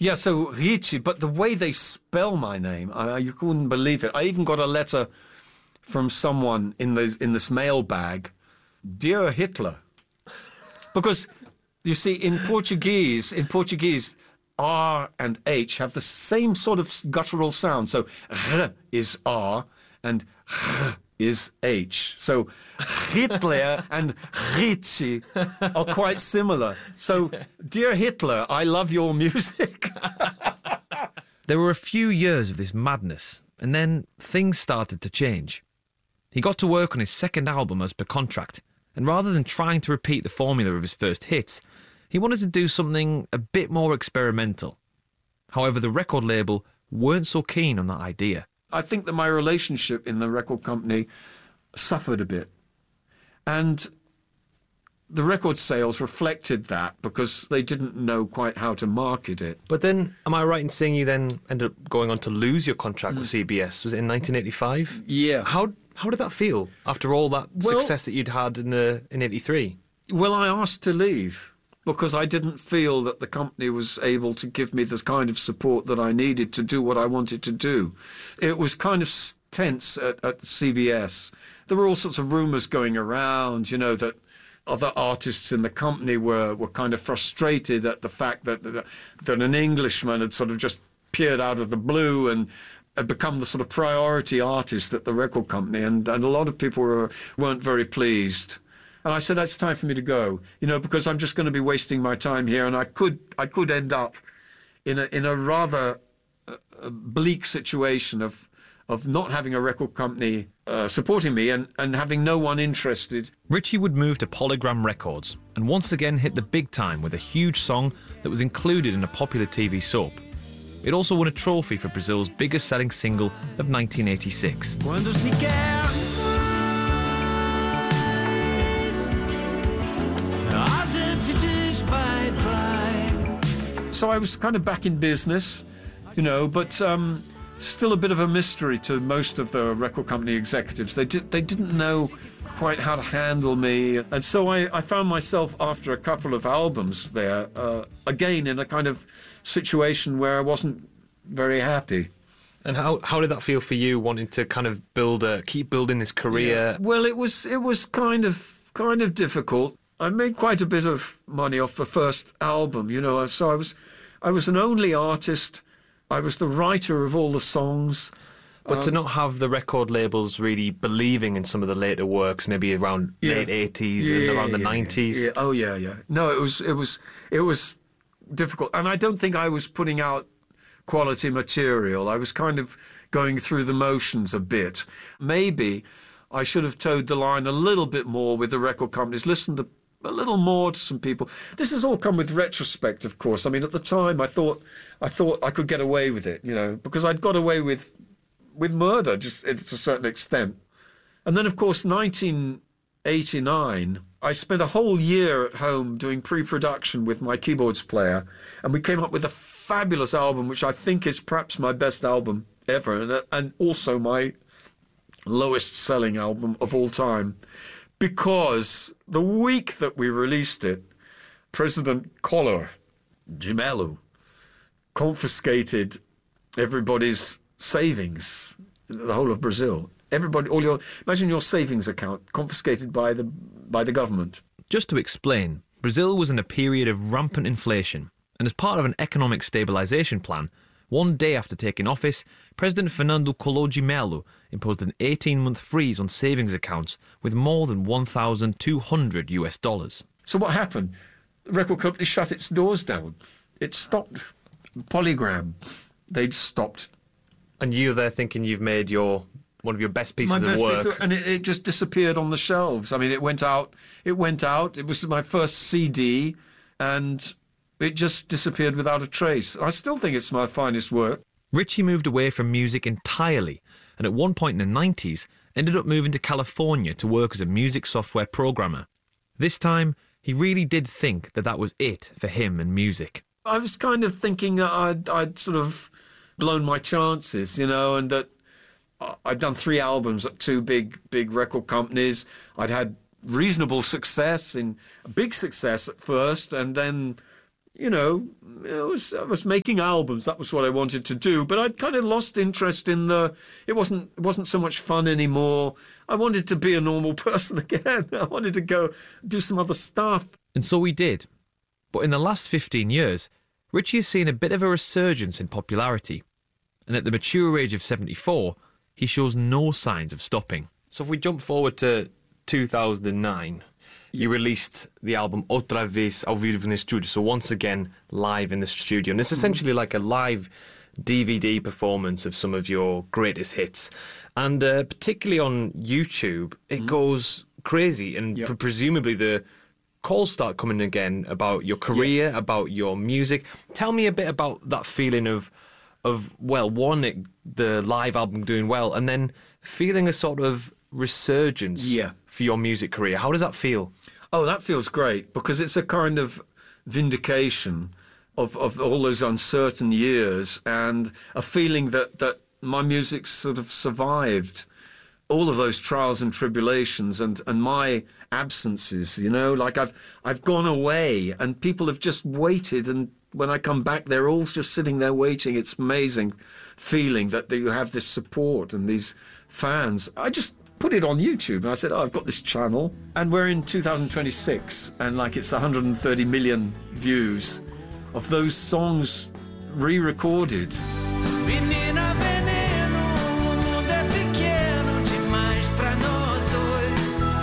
Yeah, so Ricci, but the way they spell my name, you couldn't believe it. I even got a letter from someone in this mailbag, Dear Hitler. Because, you see, in Portuguese, R and H have the same sort of guttural sound. So R is R and R is H. So Hitler and Ricci are quite similar. So, Dear Hitler, I love your music. There were a few years of this madness, and then things started to change. He got to work on his second album as per contract, and rather than trying to repeat the formula of his first hits, he wanted to do something a bit more experimental. However, the record label weren't so keen on that idea. I think that my relationship in the record company suffered a bit. And the record sales reflected that because they didn't know quite how to market it. But then, am I right in saying you then ended up going on to lose your contract with CBS? Was it in 1985? Yeah. How did that feel after all that success that you'd had in 83? Well, I asked to leave because I didn't feel that the company was able to give me the kind of support that I needed to do what I wanted to do. It was kind of tense at CBS. There were all sorts of rumours going around, that other artists in the company were kind of frustrated at the fact that an Englishman had sort of just appeared out of the blue and had become the sort of priority artist at the record company, and a lot of people weren't very pleased. And I said, it's time for me to go, because I'm just going to be wasting my time here, and I could end up in a rather bleak situation of not having a record company supporting me and having no one interested. Ritchie would move to Polygram Records and once again hit the big time with a huge song that was included in a popular TV soap. It also won a trophy for Brazil's biggest selling single of 1986. So I was kind of back in business, but still a bit of a mystery to most of the record company executives. They didn't know quite how to handle me. And so I found myself, after a couple of albums there, again in a kind of situation where I wasn't very happy. And how did that feel for you, wanting to kind of keep building this career? Yeah. Well, it was kind of difficult. I made quite a bit of money off the first album, so I was an only artist. I was the writer of all the songs. But to not have the record labels really believing in some of the later works, maybe around late 80s and around the 90s. Yeah. Oh, yeah. No, it was difficult. And I don't think I was putting out quality material. I was kind of going through the motions a bit. Maybe I should have towed the line a little bit more with the record companies, listened to a little more to some people. This has all come with retrospect, of course. I mean, at the time, I thought I could get away with it, because I'd got away with murder, just to a certain extent. And then, of course, 1989, I spent a whole year at home doing pre-production with my keyboards player, and we came up with a fabulous album, which I think is perhaps my best album ever, and also my lowest-selling album of all time. Because the week that we released it, President Collor de Mello confiscated everybody's savings, the whole of Brazil. Imagine your savings account confiscated by the government. Just to explain, Brazil was in a period of rampant inflation, and as part of an economic stabilisation plan, one day after taking office, President Fernando Collor de Mello imposed an 18-month freeze on savings accounts with more than $1,200. So what happened? The record company shut its doors down. It stopped. Polygram, they'd stopped. And you there thinking you've made one of your best pieces of work. And it just disappeared on the shelves. I mean, it went out. It was my first CD, and it just disappeared without a trace. I still think it's my finest work. Ritchie moved away from music entirely, and at one point in the 90s ended up moving to California to work as a music software programmer. This time, he really did think that was it for him and music. I was kind of thinking that I'd sort of blown my chances, and that I'd done 3 albums at 2 big record companies. I'd had reasonable success, big success at first, and then you know, I was making albums. That was what I wanted to do. But I'd kind of lost interest in it wasn't so much fun anymore. I wanted to be a normal person again. I wanted to go do some other stuff. And so we did. But in the last 15 years, Richie has seen a bit of a resurgence in popularity. And at the mature age of 74, he shows no signs of stopping. So if we jump forward to 2009, you released the album Outra Vez ao Vivo no Estúdio, so once again live in the studio. And it's essentially like a live DVD performance of some of your greatest hits. And particularly on YouTube, it goes crazy. And presumably the calls start coming again about your career, about your music. Tell me a bit about that feeling of well, one, the live album doing well, and then feeling a sort of resurgence for your music career. How does that feel? Oh, that feels great, because it's a kind of vindication of all those uncertain years, and a feeling that my music sort of survived all of those trials and tribulations and my absences, you know, like I've gone away and people have just waited, and when I come back, they're all just sitting there waiting. It's amazing feeling that you have this support and these fans. I just put it on YouTube and I said, I've got this channel, and we're in 2026 and like it's 130 million views of those songs re-recorded. Menina veneno, o mundo é pequeno demais pra nós dois.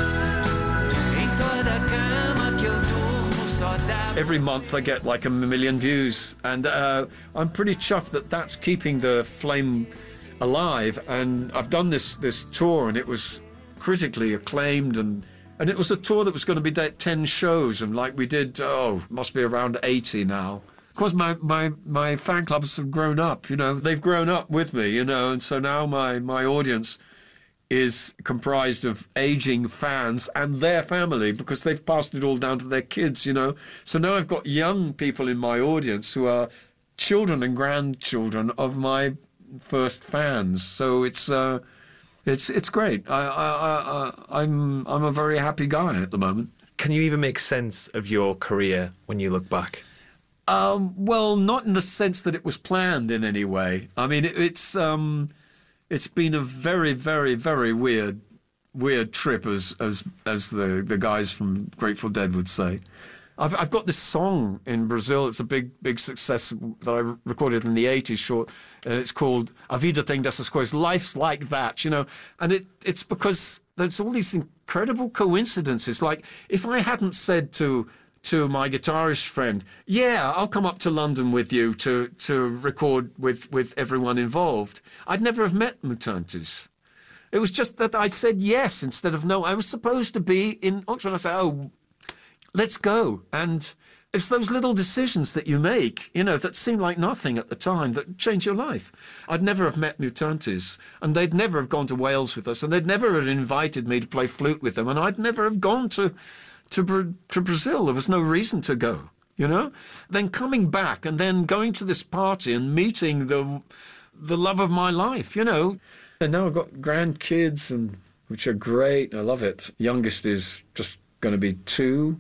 Em toda cama que eu durmo só dá. Every month I get like 1 million views, and I'm pretty chuffed that that's keeping the flame alive. And I've done this tour, and it was critically acclaimed, and it was a tour that was going to be 10 shows, and like we did, must be around 80 now. Of course, my fan clubs have grown up, you know, they've grown up with me, you know, and so now my audience is comprised of aging fans and their family, because they've passed it all down to their kids, you know. So now I've got young people in my audience who are children and grandchildren of my first fans. So it's great. I'm a very happy guy at the moment. Can you even make sense of your career when you look back? Well, not in the sense that it was planned in any way. I mean, it's been a very, very, very weird trip, as the guys from Grateful Dead would say. I've got this song in Brazil. It's a big success that I recorded in the 80s, short. It's called A Vida Tem Dessas Coisas. Life's like that, you know. And it's because there's all these incredible coincidences. Like, if I hadn't said to my guitarist friend, yeah, I'll come up to London with you to record with everyone involved, I'd never have met Mutantes. It was just that I said yes instead of no. I was supposed to be in Oxford, and I said, let's go. And it's those little decisions that you make, you know, that seem like nothing at the time, that change your life. I'd never have met Mutantes, and they'd never have gone to Wales with us, and they'd never have invited me to play flute with them, and I'd never have gone to Brazil. There was no reason to go, you know. Then coming back and then going to this party and meeting the love of my life, you know. And now I've got grandkids, which are great. I love it. Youngest is just going to be 2.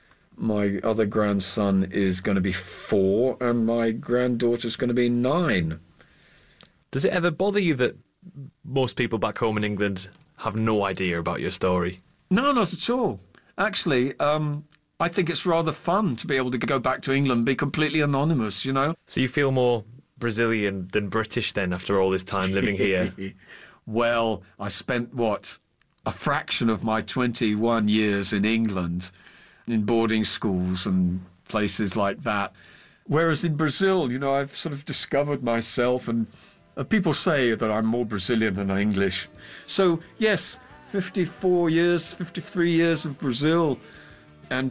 My other grandson is going to be 4, and my granddaughter's going to be 9. Does it ever bother you that most people back home in England have no idea about your story? No, not at all. Actually, I think it's rather fun to be able to go back to England and be completely anonymous, you know. So you feel more Brazilian than British then after all this time living here? Well, I spent, a fraction of my 21 years in England in boarding schools and places like that. Whereas in Brazil, you know, I've sort of discovered myself, and people say that I'm more Brazilian than English. So, yes, 53 years of Brazil and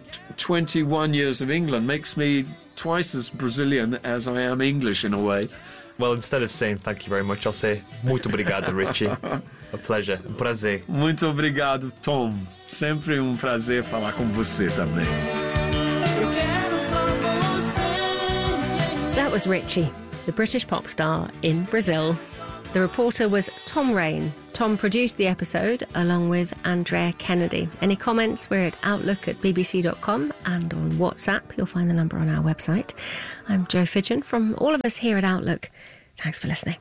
21 years of England makes me twice as Brazilian as I am English in a way. Well, instead of saying thank you very much, I'll say muito obrigado, Richie. A pleasure, prazer. Muito obrigado, Tom. Sempre prazer falar com você também. That was Richie, the British pop star in Brazil. The reporter was Tom Rain. Tom produced the episode along with Andrea Kennedy. Any comments? We're at outlook@bbc.com and on WhatsApp. You'll find the number on our website. I'm Jo Fidgen from all of us here at Outlook. Thanks for listening.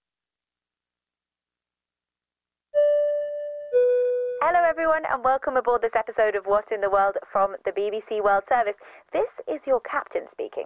Hello everyone and welcome aboard this episode of What in the World from the BBC World Service. This is your captain speaking.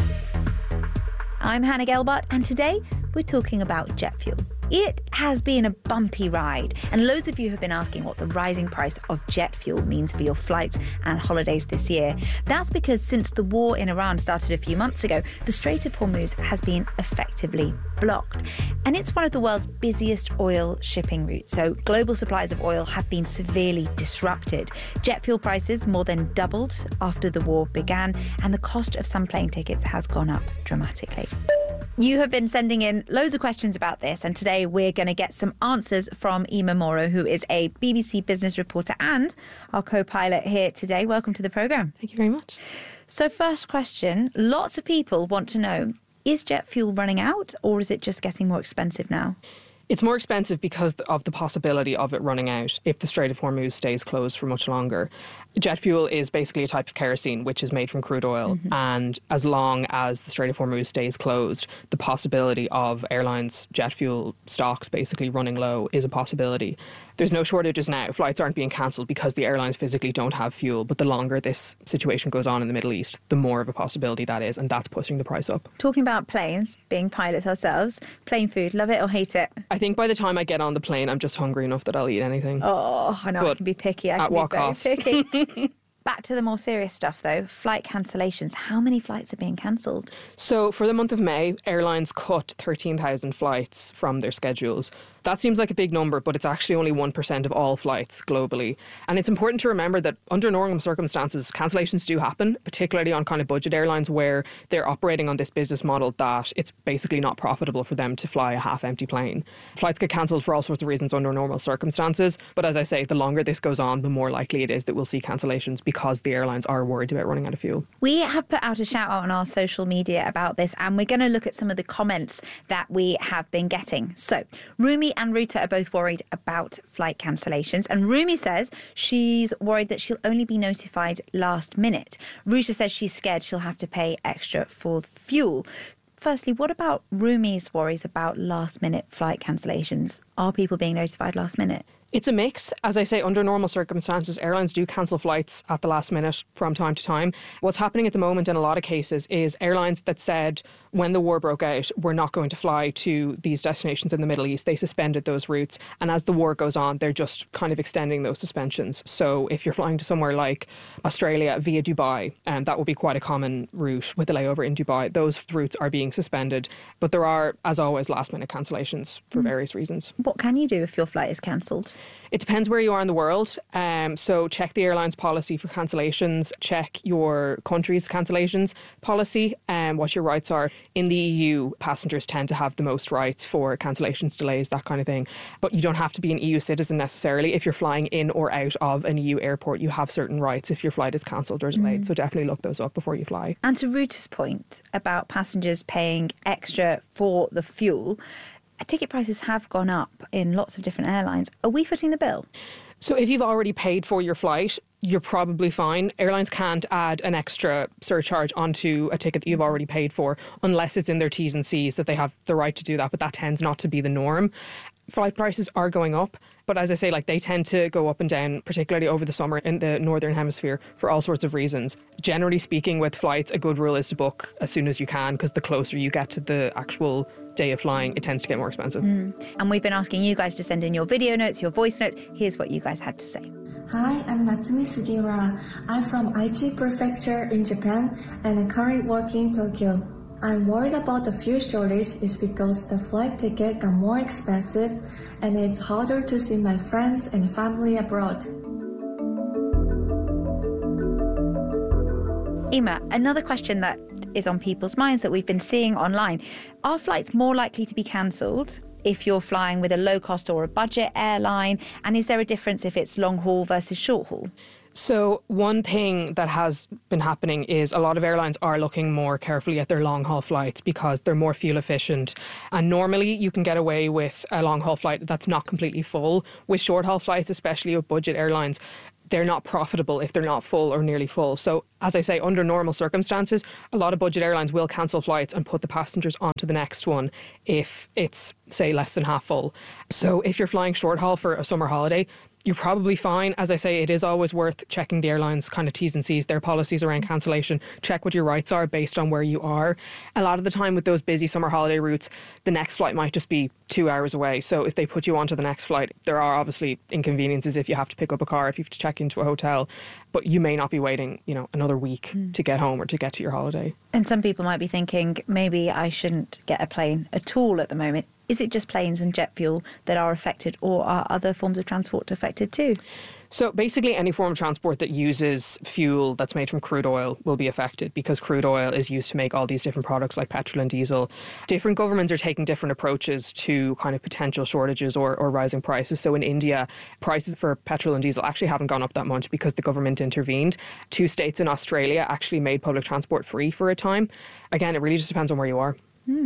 I'm Hannah Gelbart and today we're talking about jet fuel. It has been a bumpy ride and loads of you have been asking what the rising price of jet fuel means for your flights and holidays this year. That's because since the war in Iran started a few months ago, the Strait of Hormuz has been effectively blocked. And it's one of the world's busiest oil shipping routes, so global supplies of oil have been severely disrupted. Jet fuel prices more than doubled after the war began, and the cost of some plane tickets has gone up dramatically. You have been sending in loads of questions about this, and today we're going to get some answers from Emma Morrow, who is a BBC business reporter and our co-pilot here today. Welcome to the programme. Thank you very much. So first question, lots of people want to know, is jet fuel running out or is it just getting more expensive now? It's more expensive because of the possibility of it running out if the Strait of Hormuz stays closed for much longer. Jet fuel is basically a type of kerosene which is made from crude oil. And as long as the Strait of Hormuz stays closed, the possibility of airlines' jet fuel stocks basically running low is a possibility. There's no shortages now. Flights aren't being cancelled because the airlines physically don't have fuel. But the longer this situation goes on in the Middle East, the more of a possibility that is. And that's pushing the price up. Talking about planes, being pilots ourselves, plane food, love it or hate it? I think by the time I get on the plane, I'm just hungry enough that I'll eat anything. Oh, I know, But I can be picky. I at can what be very cost? picky. Back to the more serious stuff though, flight cancellations. How many flights are being cancelled? So for the month of May, airlines cut 13,000 flights from their schedules. That seems like a big number, but it's actually only 1% of all flights globally. And it's important to remember that under normal circumstances, cancellations do happen, particularly on kind of budget airlines where they're operating on this business model that it's basically not profitable for them to fly a half-empty plane. Flights get cancelled for all sorts of reasons under normal circumstances. But as I say, the longer this goes on, the more likely it is that we'll see cancellations because the airlines are worried about running out of fuel. We have put out a shout out on our social media about this, and we're going to look at some of the comments that we have been getting. So, Rumi and Ruta are both worried about flight cancellations. And Rumi says she's worried that she'll only be notified last minute. Ruta says she's scared she'll have to pay extra for fuel. Firstly, what about Rumi's worries about last minute flight cancellations? Are people being notified last minute? It's a mix. As I say, under normal circumstances, airlines do cancel flights at the last minute from time to time. What's happening at the moment in a lot of cases is airlines that said when the war broke out, we're not going to fly to these destinations in the Middle East, they suspended those routes. And as the war goes on, they're just kind of extending those suspensions. So if you're flying to somewhere like Australia via Dubai, and that will be quite a common route with a layover in Dubai, those routes are being suspended. But there are, as always, last minute cancellations for various reasons. What can you do if your flight is cancelled? It depends where you are in the world. So check the airline's policy for cancellations, check your country's cancellations policy and what your rights are. In the EU, passengers tend to have the most rights for cancellations, delays, that kind of thing. But you don't have to be an EU citizen necessarily. If you're flying in or out of an EU airport, you have certain rights if your flight is cancelled or delayed. So definitely look those up before you fly. And to Ruta's point about passengers paying extra for the fuel, ticket prices have gone up in lots of different airlines. Are we footing the bill? So if you've already paid for your flight, you're probably fine. Airlines can't add an extra surcharge onto a ticket that you've already paid for unless it's in their T's and C's that they have the right to do that, but that tends not to be the norm. Flight prices are going up, but as I say, they tend to go up and down, particularly over the summer in the Northern Hemisphere for all sorts of reasons. Generally speaking, with flights, a good rule is to book as soon as you can because the closer you get to the actual day of flying, it tends to get more expensive. And we've been asking you guys to send in your video notes, your voice notes. Here's what you guys had to say. Hi, I'm Natsumi Sugiura. I'm from Aichi Prefecture in Japan and I currently work in Tokyo. I'm worried about the fuel shortage is because the flight ticket got more expensive and it's harder to see my friends and family abroad. Emma, another question that is on people's minds that we've been seeing online. Are flights more likely to be cancelled if you're flying with a low cost or a budget airline? And is there a difference if it's long haul versus short haul? So one thing that has been happening is a lot of airlines are looking more carefully at their long-haul flights because they're more fuel efficient. And normally you can get away with a long-haul flight that's not completely full. With short-haul flights, especially with budget airlines, they're not profitable if they're not full or nearly full. So, as I say, under normal circumstances, a lot of budget airlines will cancel flights and put the passengers onto the next one if it's, say, less than half full. So if you're flying short haul for a summer holiday, you're probably fine. As I say, it is always worth checking the airlines' kind of T's and C's, their policies around cancellation. Check what your rights are based on where you are. A lot of the time with those busy summer holiday routes, the next flight might just be 2 hours away. So if they put you onto the next flight, there are obviously inconveniences if you have to pick up a car, if you have to check into a hotel. But you may not be waiting, another week to get home or to get to your holiday. And some people might be thinking, maybe I shouldn't get a plane at all at the moment. Is it just planes and jet fuel that are affected, or are other forms of transport affected too? So basically any form of transport that uses fuel that's made from crude oil will be affected because crude oil is used to make all these different products like petrol and diesel. Different governments are taking different approaches to kind of potential shortages or rising prices. So in India, prices for petrol and diesel actually haven't gone up that much because the government intervened. 2 states in Australia actually made public transport free for a time. Again, it really just depends on where you are.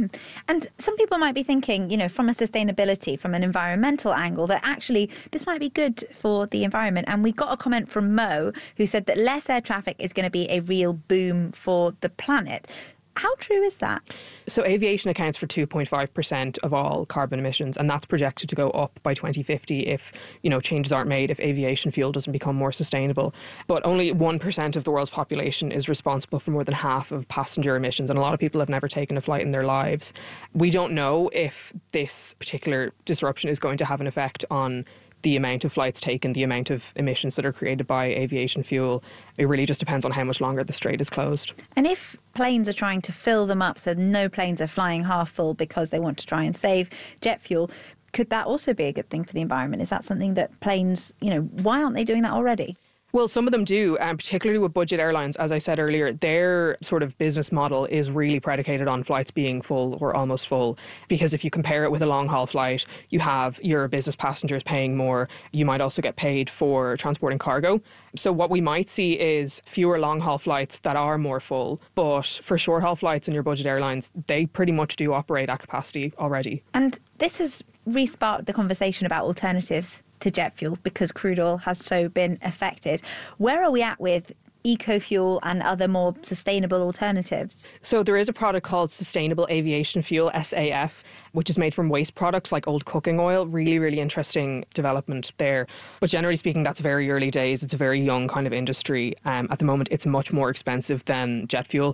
And some people might be thinking, from a sustainability, from an environmental angle, that actually this might be good for the environment. And we got a comment from Mo who said that less air traffic is going to be a real boom for the planet. How true is that? So aviation accounts for 2.5% of all carbon emissions, and that's projected to go up by 2050 if, changes aren't made, if aviation fuel doesn't become more sustainable. But only 1% of the world's population is responsible for more than half of passenger emissions, and a lot of people have never taken a flight in their lives. We don't know if this particular disruption is going to have an effect on the amount of flights taken, the amount of emissions that are created by aviation fuel. It really just depends on how much longer the strait is closed. And if planes are trying to fill them up so no planes are flying half full because they want to try and save jet fuel, could that also be a good thing for the environment? Is that something that planes, why aren't they doing that already? Well, some of them do, and particularly with budget airlines, as I said earlier, their sort of business model is really predicated on flights being full or almost full. Because if you compare it with a long-haul flight, you have your business passengers paying more. You might also get paid for transporting cargo. So what we might see is fewer long-haul flights that are more full. But for short-haul flights and your budget airlines, they pretty much do operate at capacity already. And this has re-sparked the conversation about alternatives to jet fuel because crude oil has so been affected. Where are we at with eco-fuel and other more sustainable alternatives? So there is a product called Sustainable Aviation Fuel, SAF, which is made from waste products like old cooking oil. Really, really interesting development there. But generally speaking, that's very early days. It's a very young kind of industry. At the moment, it's much more expensive than jet fuel.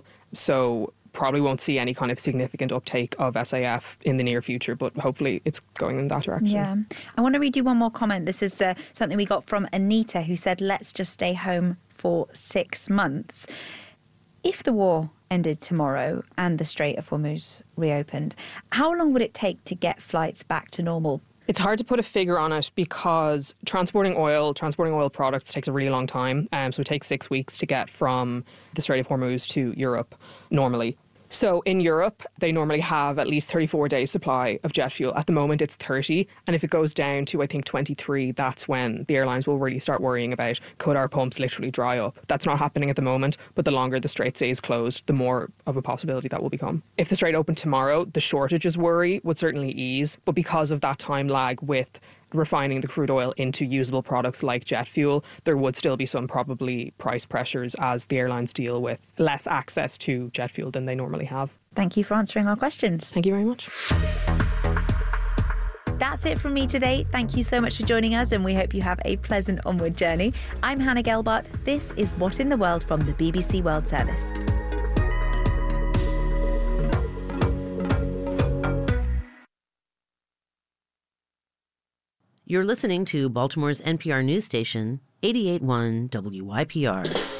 So probably won't see any kind of significant uptake of SAF in the near future, but hopefully it's going in that direction. Yeah. I want to read you one more comment. This is something we got from Anita, who said, let's just stay home for 6 months. If the war ended tomorrow and the Strait of Hormuz reopened, how long would it take to get flights back to normal? It's hard to put a figure on it because transporting oil products takes a really long time. So it takes 6 weeks to get from the Strait of Hormuz to Europe normally. So in Europe, they normally have at least 34 days supply of jet fuel. At the moment, it's 30. And if it goes down to, I think, 23, that's when the airlines will really start worrying about, could our pumps literally dry up? That's not happening at the moment, but the longer the strait stays closed, the more of a possibility that will become. If the strait opened tomorrow, the shortages worry would certainly ease. But because of that time lag with refining the crude oil into usable products like jet fuel, there would still be some probably price pressures as the airlines deal with less access to jet fuel than they normally have. Thank you for answering our questions. Thank you very much. That's it from me today. Thank you so much for joining us, and we hope you have a pleasant onward journey. I'm Hannah Gelbart. This is What in the World from the BBC World Service. You're listening to Baltimore's NPR news station, 88.1 WYPR.